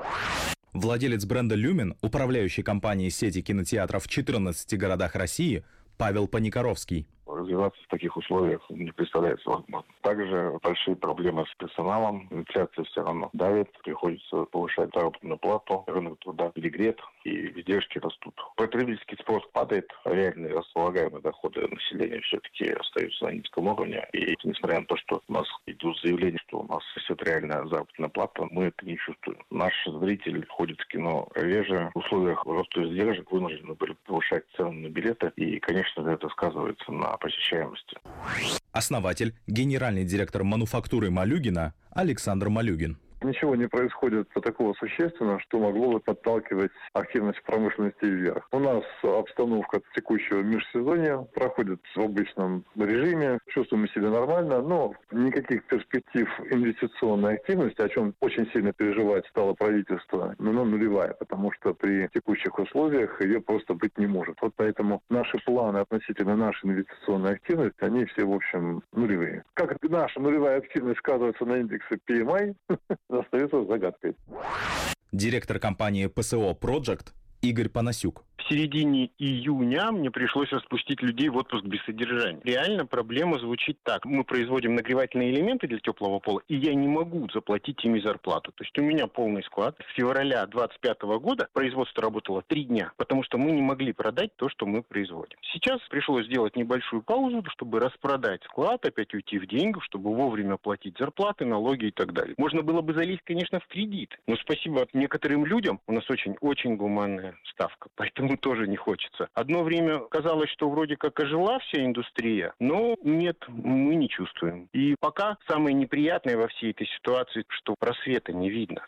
Владелец бренда «Люмен», управляющий компанией сети кинотеатров в 14 городах России, Павел Паникоровский. Развиваться в таких условиях не представляется возможным. Также большие проблемы с персоналом, инфляция все равно давит, приходится повышать заработную плату, рынок труда перегрет и издержки растут. Потребительский спрос падает, реальные располагаемые доходы населения все-таки остаются на низком уровне. И несмотря на то, что у нас идут заявления, что у нас растет реальная заработная плата, мы это не чувствуем. Наш зритель ходит в кино реже, в условиях роста издержек вынуждены были повышать цены на билеты, и, конечно, это сказывается на посещаемости. Основатель, генеральный директор мануфактуры Малюгина Александр Малюгин. Ничего не происходит такого существенного, что могло бы подталкивать активность промышленности вверх. У нас обстановка текущего межсезонья проходит в обычном режиме, чувствуем себя нормально, но никаких перспектив инвестиционной активности, о чем очень сильно переживать стало правительство, но нулевая, потому что при текущих условиях ее просто быть не может. Вот поэтому наши планы относительно нашей инвестиционной активности, они все, в общем, нулевые. Как наша нулевая активность сказывается на индексе PMI, остается загадкой. Директор компании ПСО Project Игорь Панасюк. В середине июня мне пришлось распустить людей в отпуск без содержания. Реально проблема звучит так. Мы производим нагревательные элементы для теплого пола, и я не могу заплатить ими зарплату. То есть у меня полный склад. С февраля 2025 года производство работало 3 дня, потому что мы не могли продать то, что мы производим. Сейчас пришлось сделать небольшую паузу, чтобы распродать склад, опять уйти в деньги, чтобы вовремя платить зарплаты, налоги и так далее. Можно было бы залезть, конечно, в кредит, но спасибо некоторым людям, у нас очень гуманная ставка, поэтому тоже не хочется. Одно время казалось, что вроде как ожила вся индустрия, но нет, мы не чувствуем. И пока самое неприятное во всей этой ситуации, что просвета не видно.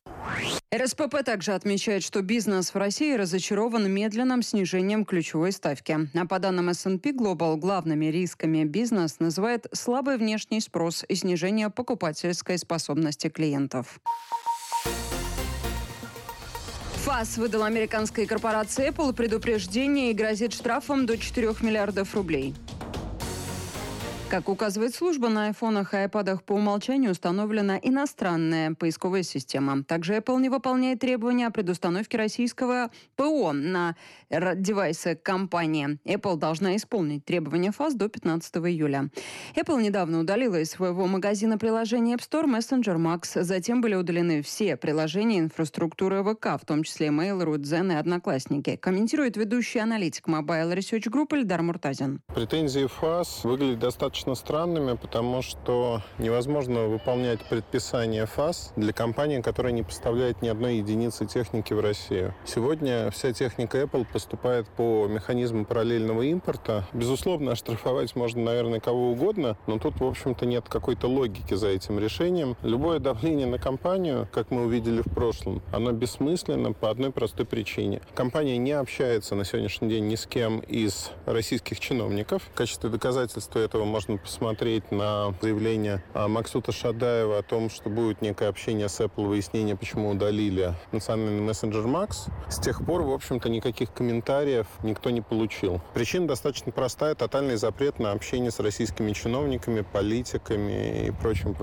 РСПП также отмечает, что бизнес в России разочарован медленным снижением ключевой ставки. А по данным S&P Global, главными рисками бизнес называет слабый внешний спрос и снижение покупательской способности клиентов. ФАС выдал американской корпорации Apple предупреждение и грозит штрафом до 4 миллиардов рублей. Как указывает служба, на айфонах и айпадах по умолчанию установлена иностранная поисковая система. Также Apple не выполняет требования о предустановке российского ПО на девайсы компании. Apple должна исполнить требования ФАС до 15 июля. Apple недавно удалила из своего магазина приложений App Store Messenger Max. Затем были удалены все приложения инфраструктуры ВК, в том числе Mail.ru, Дзен и Одноклассники. Комментирует ведущий аналитик Mobile Research Group Эльдар Муртазин. Претензии ФАС выглядят достаточно странными, потому что невозможно выполнять предписания ФАС для компании, которая не поставляет ни одной единицы техники в Россию. Сегодня вся техника Apple поступает по механизму параллельного импорта. Безусловно, оштрафовать можно, наверное, кого угодно, но тут, в общем-то, нет какой-то логики за этим решением. Любое давление на компанию, как мы увидели в прошлом, оно бессмысленно по одной простой причине. Компания не общается на сегодняшний день ни с кем из российских чиновников. В качестве доказательства этого можно посмотреть на заявление Максута Шадаева о том, что будет некое общение с Apple, выяснение, почему удалили национальный мессенджер Max. С тех пор, в общем-то, никаких комментариев никто не получил. Причина достаточно простая. Тотальный запрет на общение с российскими чиновниками, политиками и прочим.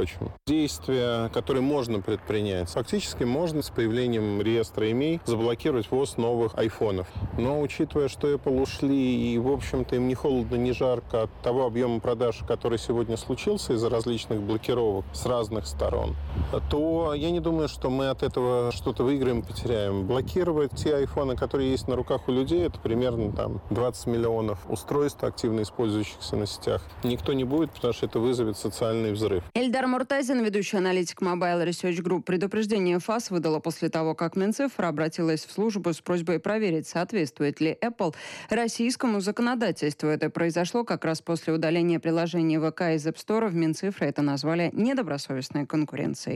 Действия, которые можно предпринять. Фактически можно с появлением реестра имей заблокировать ввоз новых айфонов. Но учитывая, что Apple ушли и, в общем-то, им не холодно, не жарко от того объема продаж, который сегодня случился из-за различных блокировок с разных сторон, то я не думаю, что мы от этого что-то выиграем, потеряем. Блокировать те айфоны, которые есть на руках у людей, это примерно 20 миллионов устройств, активно использующихся на сетях. Никто не будет, потому что это вызовет социальный взрыв. Эльдар Муртазин, ведущий аналитик Mobile Research Group. Предупреждение ФАС выдала после того, как Минцифра обратилась в службу с просьбой проверить, соответствует ли Apple российскому законодательству. Это произошло как раз после удаления приложения ВК из App Store. В Минцифре это назвали недобросовестной конкуренцией.